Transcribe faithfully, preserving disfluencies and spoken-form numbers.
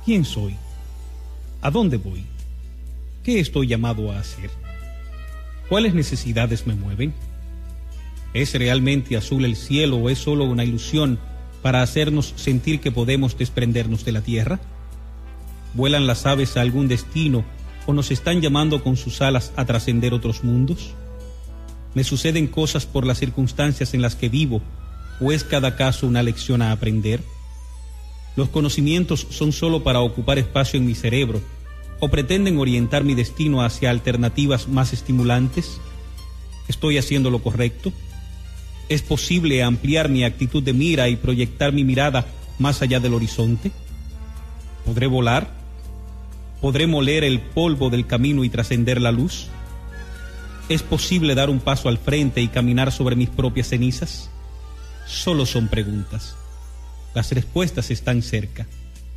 ¿Quién soy? ¿A dónde voy? ¿Qué estoy llamado a hacer? ¿Cuáles necesidades me mueven? ¿Es realmente azul el cielo o es solo una ilusión para hacernos sentir que podemos desprendernos de la tierra? ¿Vuelan las aves a algún destino o nos están llamando con sus alas a trascender otros mundos? ¿Me suceden cosas por las circunstancias en las que vivo o es cada caso una lección a aprender? ¿Los conocimientos son solo para ocupar espacio en mi cerebro o pretenden orientar mi destino hacia alternativas más estimulantes? ¿Estoy haciendo lo correcto? ¿Es posible ampliar mi actitud de mira y proyectar mi mirada más allá del horizonte? ¿Podré volar? ¿Podré moler el polvo del camino y trascender la luz? ¿Es posible dar un paso al frente y caminar sobre mis propias cenizas? Solo son preguntas. Las respuestas están cerca.